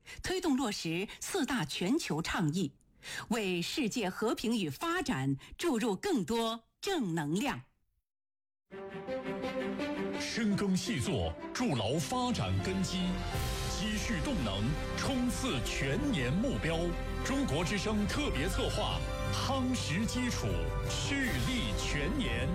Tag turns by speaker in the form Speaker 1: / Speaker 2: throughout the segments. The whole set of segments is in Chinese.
Speaker 1: 推动落实4大全球倡议，为世界和平与发展注入更多正能量。
Speaker 2: 深耕细作，筑牢发展根基，积蓄动能，冲刺全年目标。中国之声特别策划，夯实基础，蓄力全年。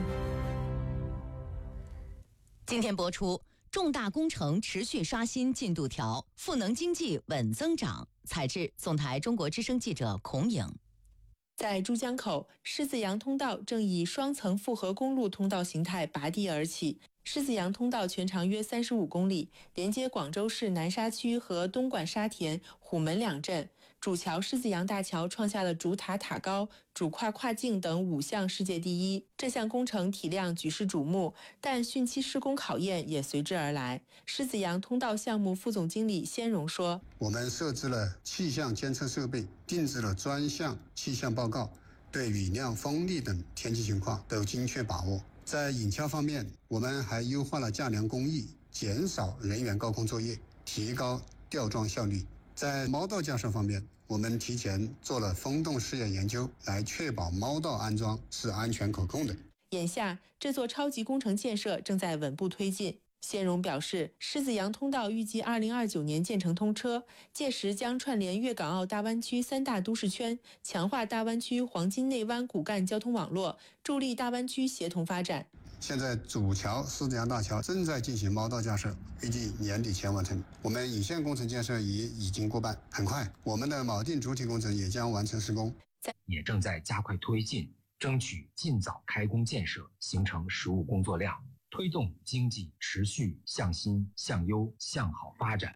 Speaker 3: 今天播出，重大工程持续刷新进度条，赋能经济稳增长。采制总台中国之声记者孔颖。
Speaker 4: 在珠江口，狮子洋通道正以双层复合公路通道形态拔地而起。狮子洋通道全长约35公里，连接广州市南沙区和东莞沙田、虎门两镇。主桥狮子洋大桥创下了主塔塔高、主跨跨境等5项世界第一。这项工程体量举世瞩目，但汛期施工考验也随之而来。狮子洋通道项目副总经理先荣说：“
Speaker 5: 我们设置了气象监测设备，定制了专项气象报告，对雨量、风力等天气情况都精确把握。在引桥方面，我们还优化了架梁工艺，减少人员高空作业，提高吊装效率。在猫道架设方面，我们提前做了风洞试验研究，来确保猫道安装是安全可控的。”
Speaker 4: 眼下，这座超级工程建设正在稳步推进。先荣表示，狮子洋通道预计2029年建成通车，届时将串联粤港澳大湾区3大都市圈，强化大湾区黄金内湾骨干交通网络，助力大湾区协同发展。
Speaker 5: 现在主桥狮子洋大桥正在进行猫道架设，预计年底前完成。我们引线工程建设也已经过半，很快我们的锚定主体工程也将完成施工，
Speaker 6: 也正在加快推进，争取尽早开工建设，形成实务工作量，推动经济持续向新、向优、向好发展。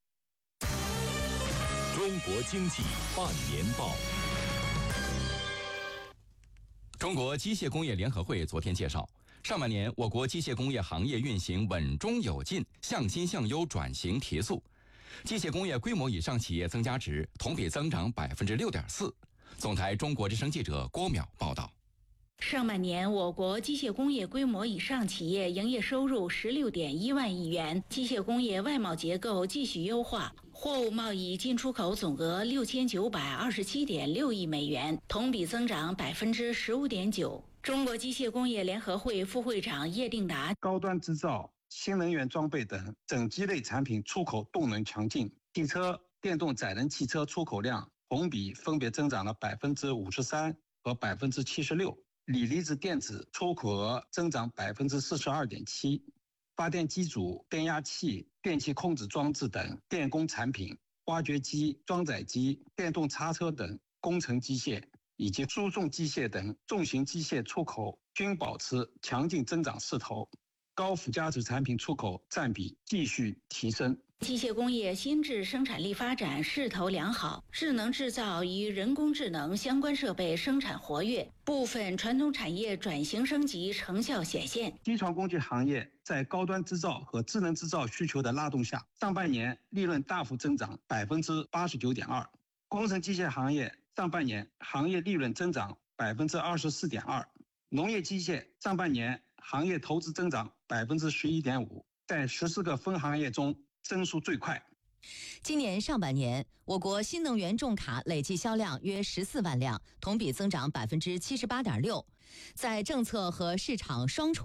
Speaker 2: 中国经济半年报。
Speaker 7: 中国机械工业联合会昨天介绍，上半年我国机械工业行业运行稳中有进，向新向优转型提速，机械工业规模以上企业增加值同比增长6.4%。总台中国之声记者郭淼报道。
Speaker 8: 上半年，我国机械工业规模以上企业营业收入16.1万亿元，机械工业外贸结构继续优化，货物贸易进出口总额6927.6亿美元，同比增长15.9%。中国机械工业联合会副会长叶定达：
Speaker 9: 高端制造、新能源装备等整机类产品出口动能强劲，汽车、电动载人汽车出口量同比分别增长了53%和76%。锂离子电子出口额增长42.7%，发电机组、变压器、电气控制装置等电工产品、挖掘机、装载机、电动叉车等工程机械以及输送机械等重型机械出口均保持强劲增长势头，高附加值产品出口占比继续提升。
Speaker 8: 机械工业新质生产力发展势头良好，智能制造与人工智能相关设备生产活跃，部分传统产业转型升级成效显现。
Speaker 9: 机床工具行业在高端制造和智能制造需求的拉动下，上半年利润大幅增长89.2%。工程机械行业上半年行业利润增长24.2%。农业机械上半年行业投资增长11.5%，在14个分行业中增速最快。
Speaker 3: 今年上半年，我国新能源重卡累计销量约14万辆，同比增长78.6%。在政策和市场双重